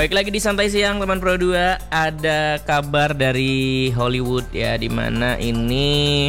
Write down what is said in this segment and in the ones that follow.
Baik lagi di Santai Siang teman Pro 2, ada kabar dari Hollywood ya, dimana ini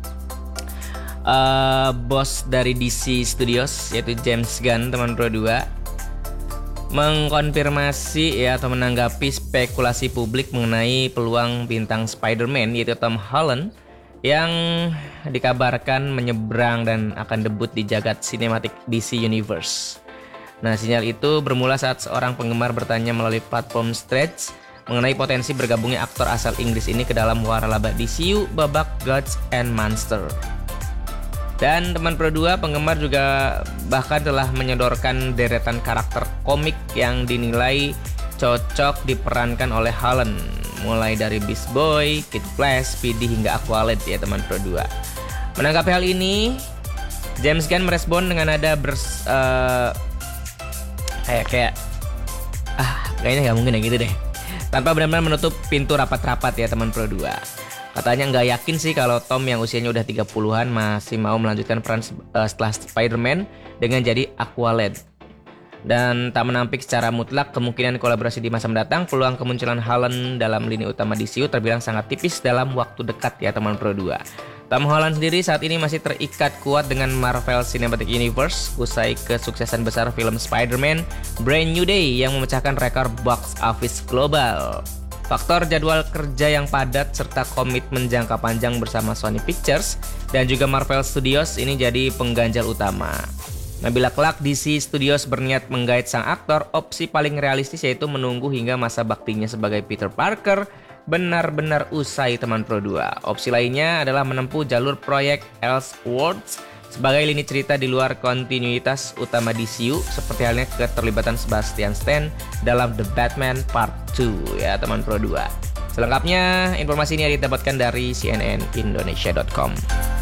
bos dari DC Studios yaitu James Gunn teman Pro 2 mengkonfirmasi ya atau menanggapi spekulasi publik mengenai peluang bintang Spider-Man yaitu Tom Holland yang dikabarkan menyeberang dan akan debut di jagat sinematik DC Universe. Nah, sinyal itu bermula saat seorang penggemar bertanya melalui platform Threads mengenai potensi bergabungnya aktor asal Inggris ini ke dalam waralaba DCU babak Gods and Monster. Dan teman Pro 2, penggemar juga bahkan telah menyodorkan deretan karakter komik yang dinilai cocok diperankan oleh Holland, mulai dari Beast Boy, Kid Flash, Speedy hingga Aqualad ya teman Pro 2. Menanggapi hal ini, James Gunn merespon dengan nada kayaknya nggak mungkin ya gitu deh, tanpa benar-benar menutup pintu rapat-rapat ya teman Pro 2. Katanya nggak yakin sih kalau Tom yang usianya udah 30-an masih mau melanjutkan peran setelah Spider-Man dengan jadi Aqualad. Dan tak menampik secara mutlak kemungkinan kolaborasi di masa mendatang, peluang kemunculan Holland dalam lini utama DCU terbilang sangat tipis dalam waktu dekat ya teman Pro 2. Tom Holland sendiri saat ini masih terikat kuat dengan Marvel Cinematic Universe usai kesuksesan besar film Spider-Man Brand New Day yang memecahkan rekor box office global. Faktor jadwal kerja yang padat serta komitmen jangka panjang bersama Sony Pictures dan juga Marvel Studios ini jadi pengganjal utama. Nah, bila kelak DC Studios berniat menggait sang aktor, opsi paling realistis yaitu menunggu hingga masa baktinya sebagai Peter Parker benar-benar usai teman Pro 2. Opsi lainnya adalah menempuh jalur proyek Elseworlds sebagai lini cerita di luar kontinuitas utama DCU, seperti halnya keterlibatan Sebastian Stan dalam The Batman Part 2 ya teman Pro 2. Selengkapnya informasi ini didapatkan dari cnnindonesia.com.